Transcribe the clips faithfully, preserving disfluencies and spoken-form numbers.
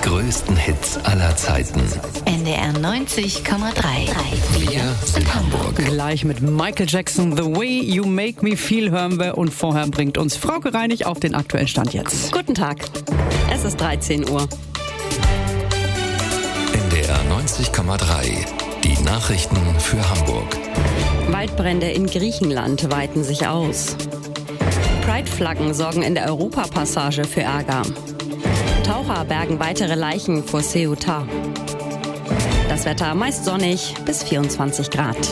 größten Hits aller Zeiten. N D R neunzig Komma drei. Wir sind Hamburg. Gleich mit Michael Jackson, The Way You Make Me Feel hören wir. Und vorher bringt uns Frauke Reinig auf den aktuellen Stand jetzt. Guten Tag. Es ist dreizehn Uhr. N D R neunzig Komma drei. Die Nachrichten für Hamburg. Waldbrände in Griechenland weiten sich aus. Pride-Flaggen sorgen in der Europapassage für Ärger. Taucher bergen weitere Leichen vor Ceuta. Das Wetter meist sonnig bis vierundzwanzig Grad.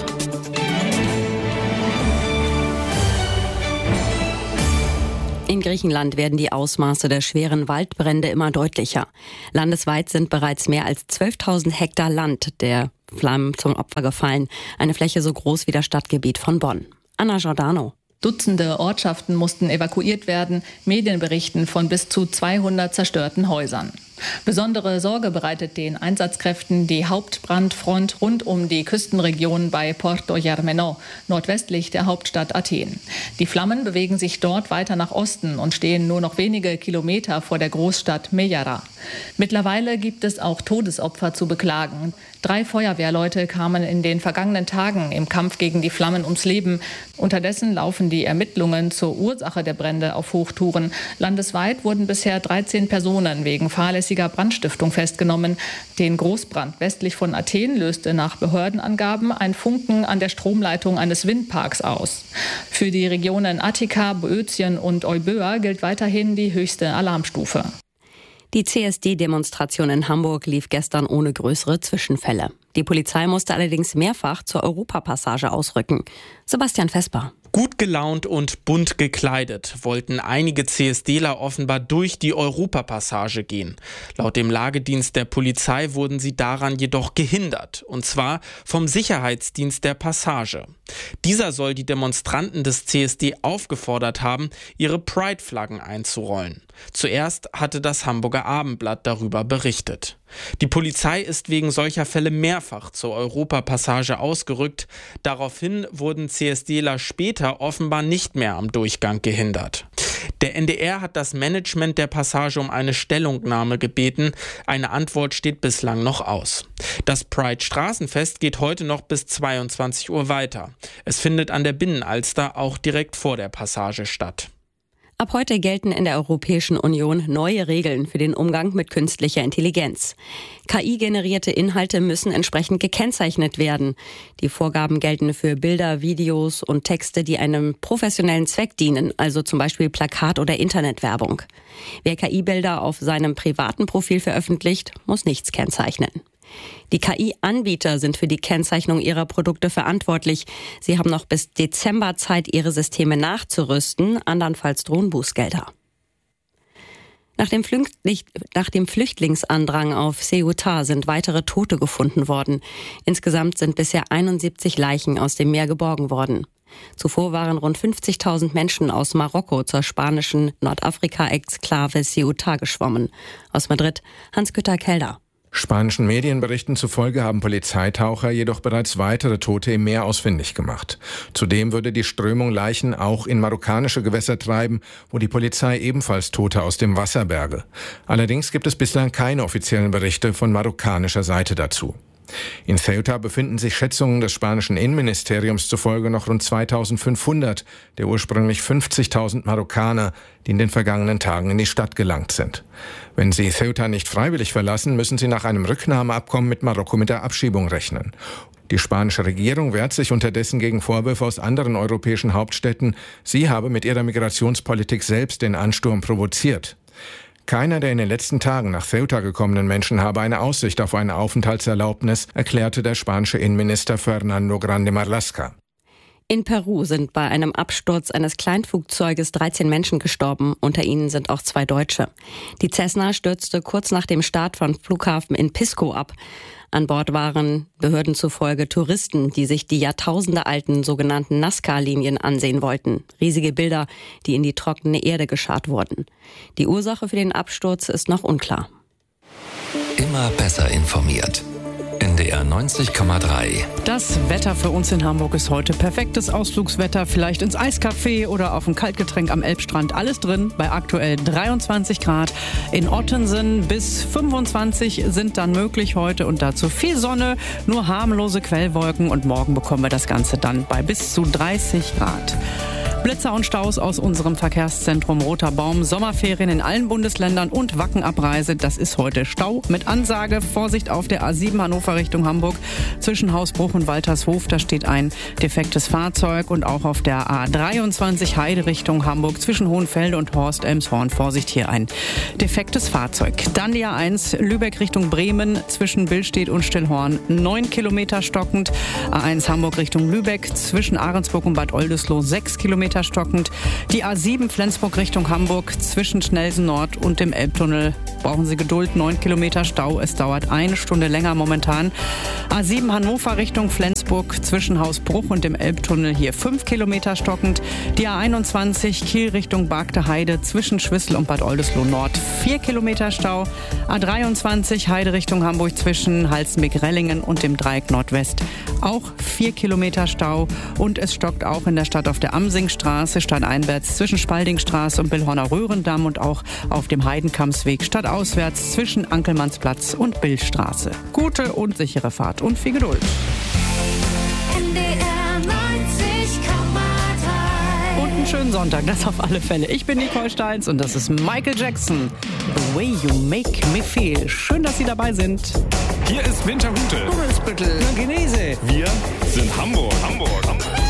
In Griechenland werden die Ausmaße der schweren Waldbrände immer deutlicher. Landesweit sind bereits mehr als zwölftausend Hektar Land der Flammen zum Opfer gefallen. Eine Fläche so groß wie das Stadtgebiet von Bonn. Anna Giordano. Dutzende Ortschaften mussten evakuiert werden. Medien berichten von bis zu zweihundert zerstörten Häusern. Besondere Sorge bereitet den Einsatzkräften die Hauptbrandfront rund um die Küstenregion bei Porto Germano, nordwestlich der Hauptstadt Athen. Die Flammen bewegen sich dort weiter nach Osten und stehen nur noch wenige Kilometer vor der Großstadt Mejara. Mittlerweile gibt es auch Todesopfer zu beklagen. Drei Feuerwehrleute kamen in den vergangenen Tagen im Kampf gegen die Flammen ums Leben. Unterdessen laufen die Ermittlungen zur Ursache der Brände auf Hochtouren. Landesweit wurden bisher dreizehn Personen wegen fahrlässiger Brandstiftung festgenommen. Den Großbrand westlich von Athen löste nach Behördenangaben ein Funken an der Stromleitung eines Windparks aus. Für die Regionen Attika, Boötien und Euböa gilt weiterhin die höchste Alarmstufe. Die C S D-Demonstration in Hamburg lief gestern ohne größere Zwischenfälle. Die Polizei musste allerdings mehrfach zur Europapassage ausrücken. Sebastian Vesper. Gut gelaunt und bunt gekleidet wollten einige CSDler offenbar durch die Europapassage gehen. Laut dem Lagedienst der Polizei wurden sie daran jedoch gehindert, und zwar vom Sicherheitsdienst der Passage. Dieser soll die Demonstranten des C S D aufgefordert haben, ihre Pride-Flaggen einzurollen. Zuerst hatte das Hamburger Abendblatt darüber berichtet. Die Polizei ist wegen solcher Fälle mehrfach zur Europapassage ausgerückt. Daraufhin wurden CSDler später offenbar nicht mehr am Durchgang gehindert. Der N D R hat das Management der Passage um eine Stellungnahme gebeten. Eine Antwort steht bislang noch aus. Das Pride-Straßenfest geht heute noch bis zweiundzwanzig Uhr weiter. Es findet an der Binnenalster auch direkt vor der Passage statt. Ab heute gelten in der Europäischen Union neue Regeln für den Umgang mit künstlicher Intelligenz. K I-generierte Inhalte müssen entsprechend gekennzeichnet werden. Die Vorgaben gelten für Bilder, Videos und Texte, die einem professionellen Zweck dienen, also zum Beispiel Plakat- oder Internetwerbung. Wer K I-Bilder auf seinem privaten Profil veröffentlicht, muss nichts kennzeichnen. Die K I-Anbieter sind für die Kennzeichnung ihrer Produkte verantwortlich. Sie haben noch bis Dezember Zeit, ihre Systeme nachzurüsten, andernfalls drohen Bußgelder. Nach dem, Flüchtling, nach dem Flüchtlingsandrang auf Ceuta sind weitere Tote gefunden worden. Insgesamt sind bisher einundsiebzig Leichen aus dem Meer geborgen worden. Zuvor waren rund fünfzigtausend Menschen aus Marokko zur spanischen Nordafrika-Exklave Ceuta geschwommen. Aus Madrid, Hans-Gütter Kelder. Spanischen Medienberichten zufolge haben Polizeitaucher jedoch bereits weitere Tote im Meer ausfindig gemacht. Zudem würde die Strömung Leichen auch in marokkanische Gewässer treiben, wo die Polizei ebenfalls Tote aus dem Wasser berge. Allerdings gibt es bislang keine offiziellen Berichte von marokkanischer Seite dazu. In Ceuta befinden sich Schätzungen des spanischen Innenministeriums zufolge noch rund zweitausendfünfhundert der ursprünglich fünfzigtausend Marokkaner, die in den vergangenen Tagen in die Stadt gelangt sind. Wenn sie Ceuta nicht freiwillig verlassen, müssen sie nach einem Rücknahmeabkommen mit Marokko mit der Abschiebung rechnen. Die spanische Regierung wehrt sich unterdessen gegen Vorwürfe aus anderen europäischen Hauptstädten, sie habe mit ihrer Migrationspolitik selbst den Ansturm provoziert. Keiner der in den letzten Tagen nach Ceuta gekommenen Menschen habe eine Aussicht auf eine Aufenthaltserlaubnis, erklärte der spanische Innenminister Fernando Grande Marlaska. In Peru sind bei einem Absturz eines Kleinflugzeuges dreizehn Menschen gestorben, unter ihnen sind auch zwei Deutsche. Die Cessna stürzte kurz nach dem Start vom Flughafen in Pisco ab. An Bord waren Behörden zufolge Touristen, die sich die jahrtausendealten sogenannten Nazca-Linien ansehen wollten. Riesige Bilder, die in die trockene Erde gescharrt wurden. Die Ursache für den Absturz ist noch unklar. Immer besser informiert. N N D R neunzig Komma drei. Das Wetter für uns in Hamburg ist heute perfektes Ausflugswetter, vielleicht ins Eiscafé oder auf ein Kaltgetränk am Elbstrand. Alles drin bei aktuell dreiundzwanzig Grad. In Ottensen bis fünfundzwanzig sind dann möglich heute und dazu viel Sonne, nur harmlose Quellwolken und morgen bekommen wir das Ganze dann bei bis zu dreißig Grad. Blitzer und Staus aus unserem Verkehrszentrum Roter Baum, Sommerferien in allen Bundesländern und Wackenabreise. Das ist heute Stau mit Ansage. Vorsicht auf der A sieben Hannover Richtung Hamburg zwischen Hausbruch und Waltershof. Da steht ein defektes Fahrzeug und auch auf der A dreiundzwanzig Heide Richtung Hamburg zwischen Hohenfelde und Horst-Elmshorn. Vorsicht, hier ein defektes Fahrzeug. Dann die A eins Lübeck Richtung Bremen zwischen Billstedt und Stillhorn. Neun Kilometer stockend. A eins Hamburg Richtung Lübeck zwischen Ahrensburg und Bad Oldesloe. Sechs Kilometer stockend. Die A sieben Flensburg Richtung Hamburg zwischen Schnelsen Nord und dem Elbtunnel. Brauchen Sie Geduld, neun Kilometer Stau. Es dauert eine Stunde länger momentan. A sieben Hannover Richtung Flensburg zwischen Hausbruch und dem Elbtunnel. Hier fünf Kilometer stockend. Die A einundzwanzig Kiel Richtung Bargte Heide zwischen Schwissel und Bad Oldesloe Nord. vier Kilometer Stau. A dreiundzwanzig Heide Richtung Hamburg zwischen Halstenbeck-Rellingen und dem Dreieck Nordwest. Auch vier Kilometer Stau. Und es stockt auch in der Stadt auf der Amsingstraße stadteinwärts zwischen Spaldingstraße und Billhorner Röhrendamm und auch auf dem Heidenkampsweg stadtauswärts zwischen Ankelmannsplatz und Billstraße. Gute und sichere Fahrt und viel Geduld. N D R neunzig Komma drei. Und einen schönen Sonntag, das auf alle Fälle. Ich bin Nicole Steins und das ist Michael Jackson. The Way You Make Me Feel. Schön, dass Sie dabei sind. Hier ist Winterhude. Hummelsbüttel. Genese. Wir sind Hamburg. Hamburg. Hamburg.